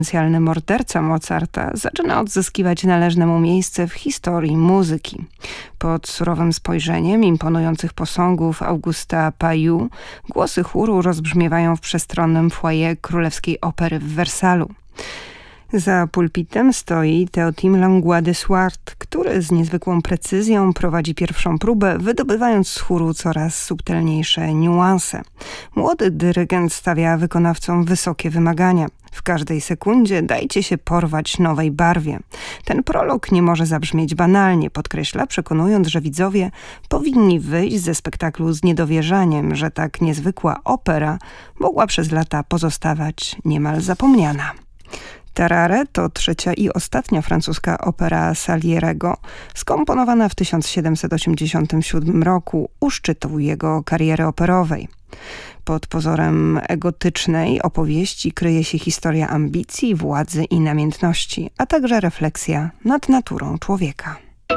Potencjalny morderca Mozarta zaczyna odzyskiwać należne mu miejsce w historii muzyki. Pod surowym spojrzeniem imponujących posągów Augusta Payou głosy chóru rozbrzmiewają w przestronnym foyer Królewskiej Opery w Wersalu. Za pulpitem stoi Théotime Langlois de Swart, który z niezwykłą precyzją prowadzi pierwszą próbę, wydobywając z chóru coraz subtelniejsze niuanse. Młody dyrygent stawia wykonawcom wysokie wymagania. W każdej sekundzie dajcie się porwać nowej barwie. Ten prolog nie może zabrzmieć banalnie, podkreśla, przekonując, że widzowie powinni wyjść ze spektaklu z niedowierzaniem, że tak niezwykła opera mogła przez lata pozostawać niemal zapomniana. Tarare to trzecia i ostatnia francuska opera Salieriego, skomponowana w 1787 roku u szczytu jego kariery operowej. Pod pozorem egotycznej opowieści kryje się historia ambicji, władzy i namiętności, a także refleksja nad naturą człowieka.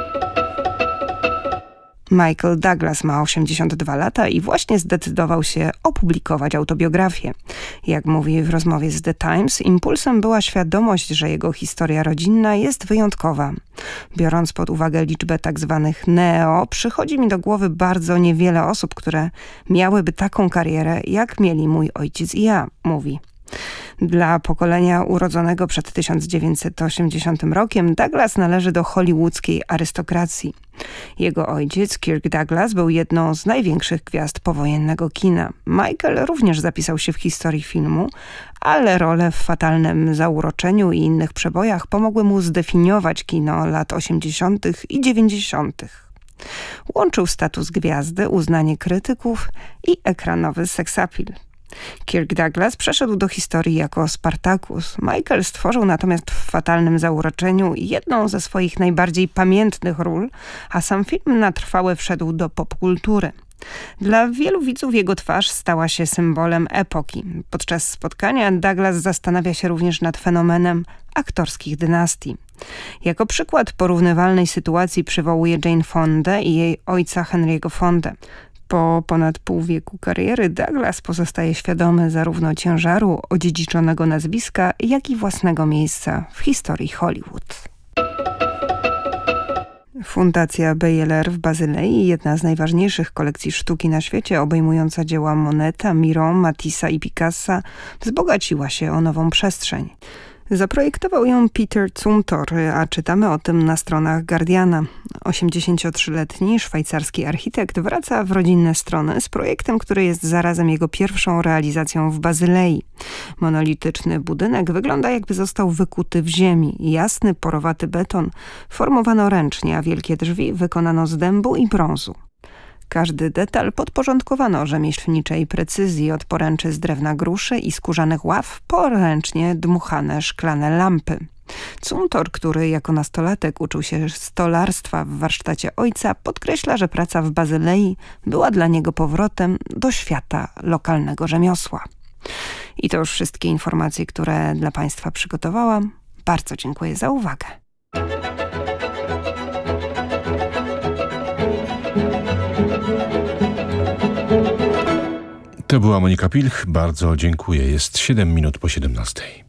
Michael Douglas ma 82 lata i właśnie zdecydował się opublikować autobiografię. Jak mówi w rozmowie z The Times, impulsem była świadomość, że jego historia rodzinna jest wyjątkowa. Biorąc pod uwagę liczbę tzw. neo, przychodzi mi do głowy bardzo niewiele osób, które miałyby taką karierę, jak mieli mój ojciec i ja, mówi. Dla pokolenia urodzonego przed 1980 rokiem Douglas należy do hollywoodzkiej arystokracji. Jego ojciec, Kirk Douglas, był jedną z największych gwiazd powojennego kina. Michael również zapisał się w historii filmu, ale role w Fatalnym Zauroczeniu i innych przebojach pomogły mu zdefiniować kino lat 80. i 90. Łączył status gwiazdy, uznanie krytyków i ekranowy seksapil. Kirk Douglas przeszedł do historii jako Spartacus. Michael stworzył natomiast w Fatalnym Zauroczeniu jedną ze swoich najbardziej pamiętnych ról, a sam film na trwałe wszedł do popkultury. Dla wielu widzów jego twarz stała się symbolem epoki. Podczas spotkania Douglas zastanawia się również nad fenomenem aktorskich dynastii. Jako przykład porównywalnej sytuacji przywołuje Jane Fondę i jej ojca Henry'ego Fondę. Po ponad pół wieku kariery Douglas pozostaje świadomy zarówno ciężaru odziedziczonego nazwiska, jak i własnego miejsca w historii Hollywood. Fundacja Beyeler w Bazylei, jedna z najważniejszych kolekcji sztuki na świecie, obejmująca dzieła Moneta, Miron, Matissa i Picassa, wzbogaciła się o nową przestrzeń. Zaprojektował ją Peter Zumthor, a czytamy o tym na stronach Guardiana. 83-letni szwajcarski architekt wraca w rodzinne strony z projektem, który jest zarazem jego pierwszą realizacją w Bazylei. Monolityczny budynek wygląda, jakby został wykuty w ziemi. Jasny, porowaty beton formowano ręcznie, a wielkie drzwi wykonano z dębu i brązu. Każdy detal podporządkowano rzemieślniczej precyzji, od poręczy z drewna gruszy i skórzanych ław po ręcznie dmuchane szklane lampy. Zumthor, który jako nastolatek uczył się stolarstwa w warsztacie ojca, podkreśla, że praca w Bazylei była dla niego powrotem do świata lokalnego rzemiosła. I to już wszystkie informacje, które dla Państwa przygotowałam. Bardzo dziękuję za uwagę. To była Monika Pilch. Bardzo dziękuję. Jest 7 minut po 17.